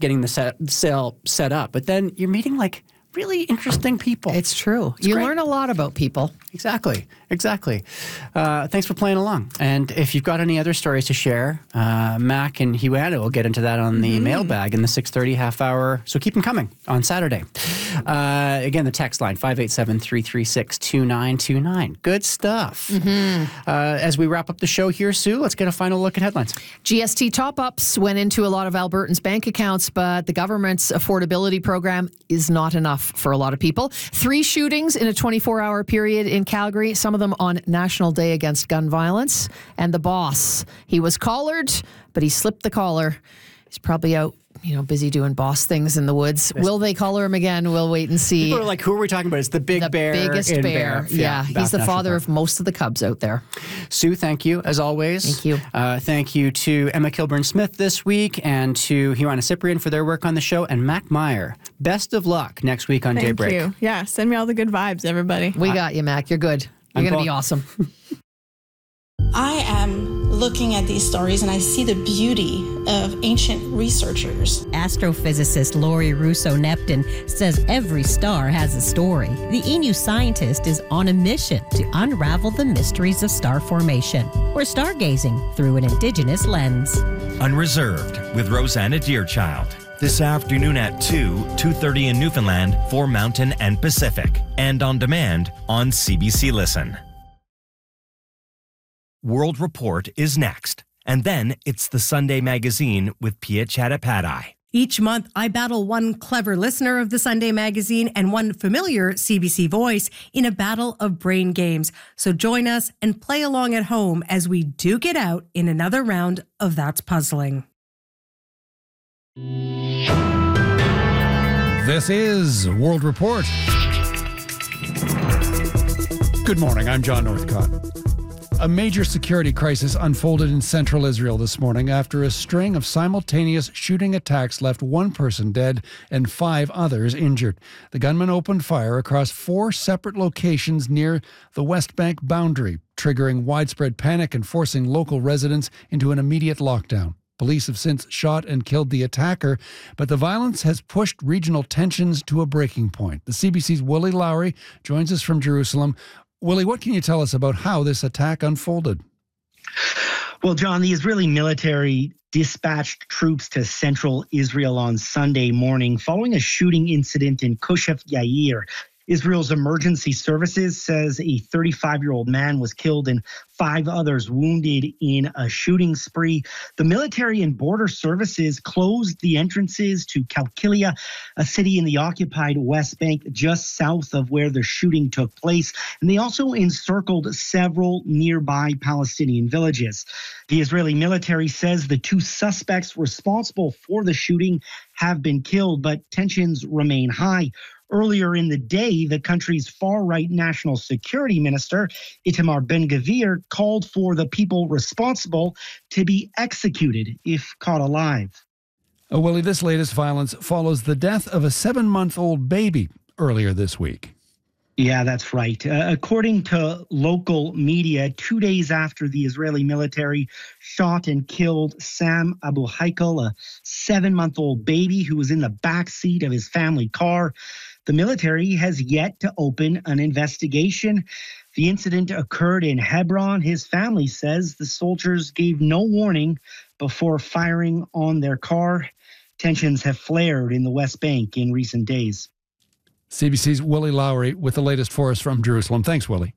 getting the sale set up. But then you're meeting like really interesting people. It's true. You great. learn a lot about people. Exactly. Thanks for playing along. And if you've got any other stories to share, Mac and Huana will get into that on the mailbag in the 6:30 half hour. So keep them coming on Saturday. Again, the text line, 587-336-2929. Good stuff. As we wrap up the show here, Sue, let's get a final look at headlines. GST top-ups went into a lot of Albertans' bank accounts, but the government's affordability program is not enough for a lot of people. 3 shootings in a 24-hour period in Calgary, some of them on National Day Against Gun Violence. And the boss, he was collared, but he slipped the collar. He's probably out, busy doing boss things in the woods. Will they collar him again? We'll wait and see. People are like, who are we talking about? It's the big bear. The biggest bear. Yeah, he's the father of most of the cubs out there. Sue, thank you, as always. Thank you. Thank you to Emma Kilburn-Smith this week and to Huana Cyprian for their work on the show, and Mac Meyer. Best of luck next week on Daybreak. Thank you. Yeah, send me all the good vibes, everybody. We got you, Mac. You're good. You're going to be awesome. I am looking at these stories and I see the beauty of ancient researchers. Astrophysicist Laurie Russo-Neptune says every star has a story. The Inu scientist is on a mission to unravel the mysteries of star formation. We're stargazing through an Indigenous lens. Unreserved with Rosanna Deerchild. This afternoon at 2:30 in Newfoundland for Mountain and Pacific. And on demand on CBC Listen. World Report is next. And then it's the Sunday Magazine with Pia Chattopadhyay. Each month, I battle one clever listener of the Sunday Magazine and one familiar CBC voice in a battle of brain games. So join us and play along at home as we duke it out in another round of That's Puzzling. This is World Report. Good morning, I'm John Northcott. A major security crisis unfolded in central Israel this morning after a string of simultaneous shooting attacks left one person dead and 5 others injured. The gunman opened fire across 4 separate locations near the West Bank boundary, triggering widespread panic and forcing local residents into an immediate lockdown. Police have since shot and killed the attacker, but the violence has pushed regional tensions to a breaking point. The CBC's Willie Lowry joins us from Jerusalem. Willie, what can you tell us about how this attack unfolded? Well, John, the Israeli military dispatched troops to central Israel on Sunday morning following a shooting incident in Kushef Yair. Israel's emergency services says a 35-year-old man was killed and 5 others wounded in a shooting spree. The military and border services closed the entrances to Qalqilia, a city in the occupied West Bank just south of where the shooting took place. And they also encircled several nearby Palestinian villages. The Israeli military says the 2 suspects responsible for the shooting have been killed, but tensions remain high. Earlier in the day, the country's far-right national security minister, Itamar Ben-Gvir, called for the people responsible to be executed if caught alive. Oh, Willie, this latest violence follows the death of a 7-month-old baby earlier this week. Yeah, that's right. According to local media, 2 days after the Israeli military shot and killed Sam Abu Haikal, a 7-month-old baby who was in the backseat of his family car, the military has yet to open an investigation. The incident occurred in Hebron. His family says the soldiers gave no warning before firing on their car. Tensions have flared in the West Bank in recent days. CBC's Willie Lowry with the latest for us from Jerusalem. Thanks, Willie.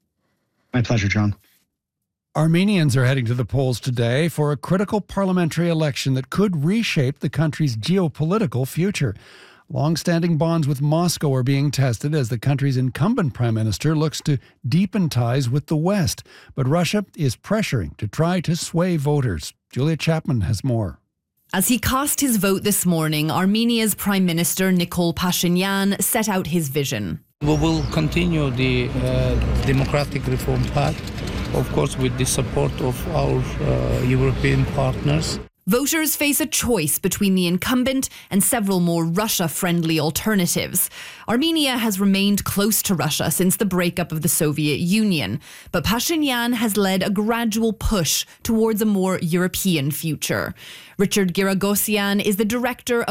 My pleasure, John. Armenians are heading to the polls today for a critical parliamentary election that could reshape the country's geopolitical future. Long-standing bonds with Moscow are being tested as the country's incumbent prime minister looks to deepen ties with the West. But Russia is pressuring to try to sway voters. Julia Chapman has more. As he cast his vote this morning, Armenia's Prime Minister Nikol Pashinyan set out his vision. We will continue the democratic reform path, of course, with the support of our European partners. Voters face a choice between the incumbent and several more Russia-friendly alternatives. Armenia has remained close to Russia since the breakup of the Soviet Union, but Pashinyan has led a gradual push towards a more European future. Richard Giragosyan is the director of